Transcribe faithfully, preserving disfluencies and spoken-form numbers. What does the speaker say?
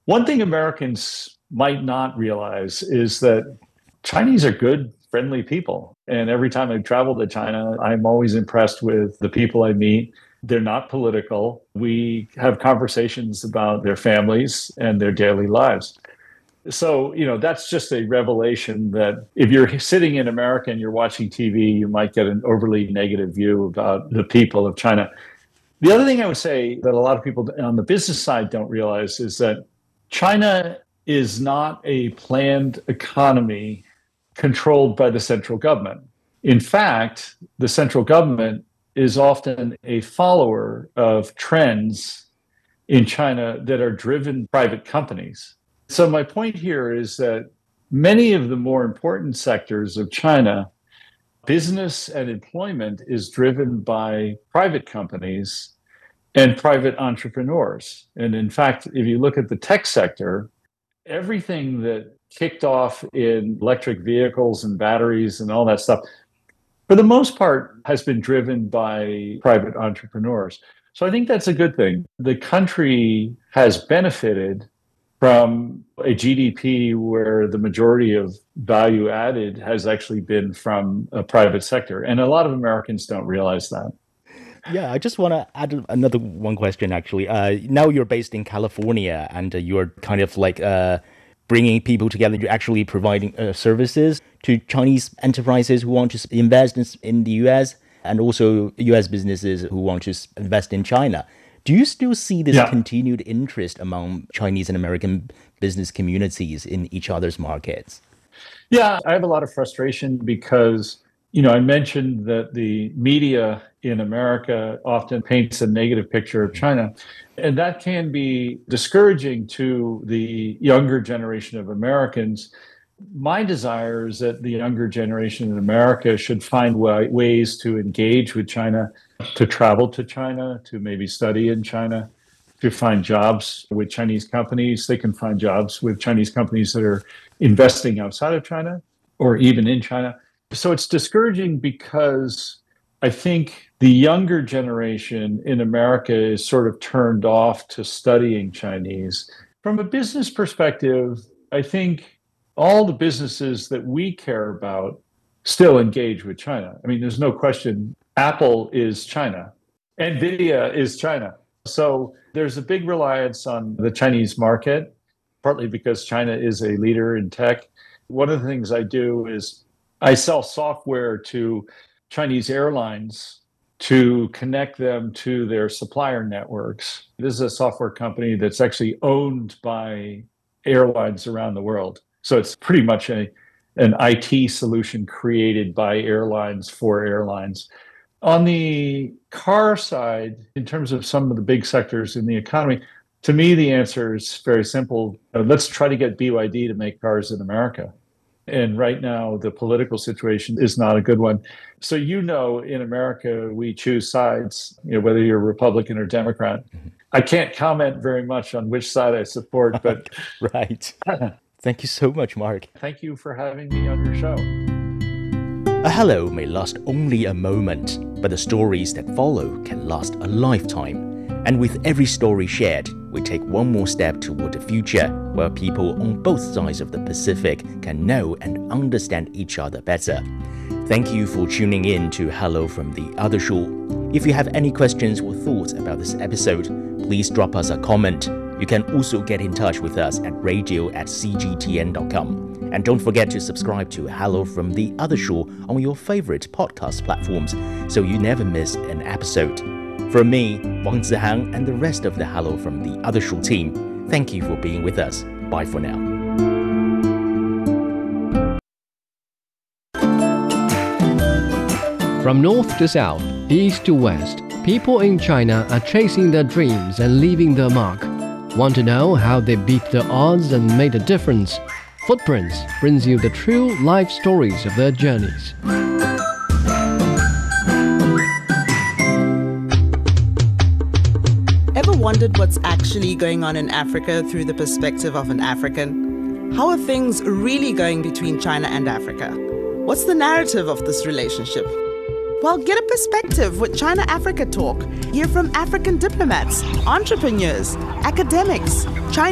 One thing Americans might not realize is that Chinese are good, friendly people. And every time I travel to China, I'm always impressed with the people I meet. They're not political. We have conversations about their families and their daily lives. So, you know, that's just a revelation that if you're sitting in America and you're watching T V, you might get an overly negative view about the people of China. The other thing I would say that a lot of people on the business side don't realize is that China is not a planned economy controlled by the central government. In fact, the central government is often a follower of trends in China that are driven by private companies. So my point here is that many of the more important sectors of China, business and employment is driven by private companies and private entrepreneurs. And in fact, if you look at the tech sector, everything that kicked off in electric vehicles and batteries and all that stuff, for the most part, has been driven by private entrepreneurs. So I think that's a good thing. The country has benefited from a G D P where the majority of value added has actually been from a private sector. And a lot of Americans don't realize that. Yeah, I just want to add another one question, actually. Uh, now you're based in California and uh, you're kind of like uh, bringing people together. You're actually providing uh, services to Chinese enterprises who want to invest in, in the U S and also U S businesses who want to invest in China. Do you still see this yeah. continued interest among Chinese and American business communities in each other's markets? Yeah, I have a lot of frustration because, you know, I mentioned that the media in America often paints a negative picture of China. And that can be discouraging to the younger generation of Americans. My desire is that the younger generation in America should find way, ways to engage with China, to travel to China, to maybe study in China, to find jobs with Chinese companies. They can find jobs with Chinese companies that are investing outside of China or even in China. So it's discouraging because I think the younger generation in America is sort of turned off to studying Chinese. From a business perspective, I think all the businesses that we care about still engage with China. I mean, there's no question Apple is China. NVIDIA is China. So there's a big reliance on the Chinese market, partly because China is a leader in tech. One of the things I do is I sell software to Chinese airlines to connect them to their supplier networks. This is a software company that's actually owned by airlines around the world. So it's pretty much a, an I T solution created by airlines for airlines. On the car side, in terms of some of the big sectors in the economy, to me, the answer is very simple. Let's try to get B Y D to make cars in America. And right now, the political situation is not a good one. So, you know, in America, we choose sides, you know, whether you're Republican or Democrat. Mm-hmm. I can't comment very much on which side I support, but... Right. Thank you so much, Mark. Thank you for having me on your show. A hello may last only a moment, but the stories that follow can last a lifetime. And with every story shared, we take one more step toward the future where people on both sides of the Pacific can know and understand each other better. Thank you for tuning in to Hello from the Other Shore. If you have any questions or thoughts about this episode, please drop us a comment. You can also get in touch with us at radio at c g t n dot com. And don't forget to subscribe to Hello from the Other Shore on your favorite podcast platforms so you never miss an episode. From me, Wang Zihang, and the rest of the Hello from the Other Shore team, thank you for being with us. Bye for now. From north to south, east to west, people in China are chasing their dreams and leaving their mark. Want to know how they beat the odds and made a difference? Footprints brings you the true life stories of their journeys. Ever wondered what's actually going on in Africa through the perspective of an African? How are things really going between China and Africa? What's the narrative of this relationship? Well, get a perspective with China-Africa Talk. Hear from African diplomats, entrepreneurs, academics, Chinese